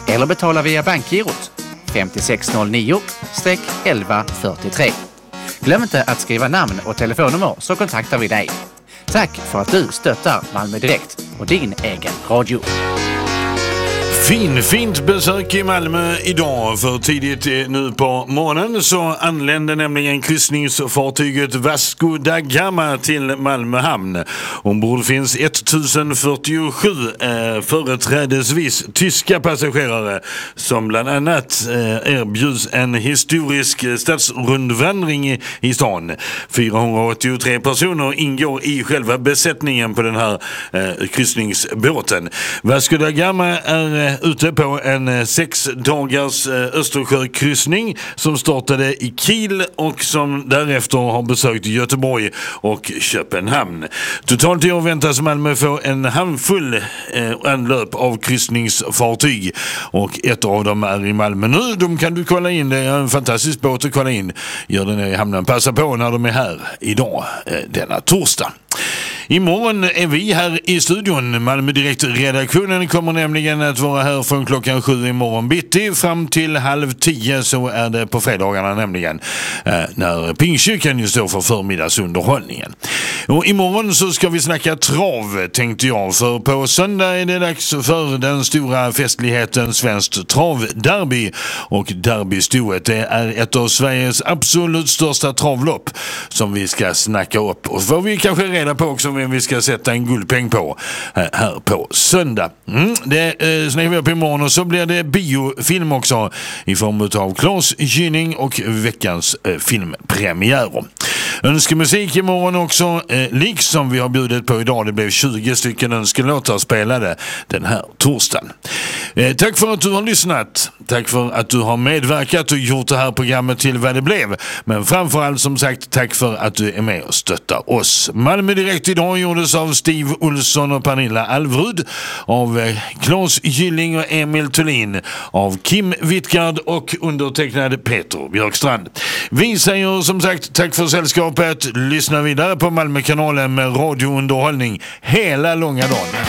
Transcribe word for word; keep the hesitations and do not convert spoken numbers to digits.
eller betala via bankgirot fem sex noll nio elva fyrtiotre. Glöm inte att skriva namn och telefonnummer så kontaktar vi dig. Tack för att du stöttar Malmö Direkt och din egen radio. Fin, fint besök i Malmö idag, för tidigt nu på morgonen så anlände nämligen kryssningsfartyget Vasco da Gama till Malmö hamn. Ombord finns tusen fyrtiosju eh, företrädesvis tyska passagerare som bland annat eh, erbjuds en historisk stadsrundvandring i, i stan. fyrahundraåttiotre personer ingår i själva besättningen på den här eh, kryssningsbåten. Vasco da Gama är ute på en sex dagars Östersjökryssning som startade i Kiel och som därefter har besökt Göteborg och Köpenhamn. Totalt i år väntas Malmö få en handfull eh, anlöp av kryssningsfartyg och ett av dem är i Malmö nu. De kan du kolla in, det är en fantastisk båt att kolla in. Gör den i hamnen. Passa på när de är här idag, eh, denna torsdag. Imorgon är vi här i studion. Malmö Direkt-redaktionen kommer nämligen att vara här från klockan sju imorgon bitti fram till halv tio, så är det på fredagarna nämligen, eh, när Pingstkyrkan ju står för förmiddagsunderhållningen. Och imorgon så ska vi snacka trav, tänkte jag, för på söndag är det dags för den stora festligheten Svenskt travderby, och derbystoet, det är ett av Sveriges absolut största travlopp som vi ska snacka upp, och får vi kanske reda på också vem vi ska sätta en guldpeng på här på söndag. Mm, det eh, snackar vi upp imorgon, och så blir det biofilm också i form av Claes Gynning och veckans eh, filmpremiärer. Önskemusik imorgon också, eh, liksom vi har bjudit på idag. Det blev tjugo stycken önskelåtar spelade den här torsdagen. Eh, tack för att du har lyssnat. Tack för att du har medverkat och gjort det här programmet till vad det blev. Men framförallt, som sagt, tack för att du är med och stöttar oss. Malmö Direkt idag gjordes av Steve Olsson och Pernilla Alvrud, av eh, Claes Gylling och Emil Thulin, av Kim Wittgard och undertecknad Peter Björkstrand. Vi säger som sagt tack för sällskapet. Lyssna vidare på Malmökanalen med radiounderhållning hela långa dagen.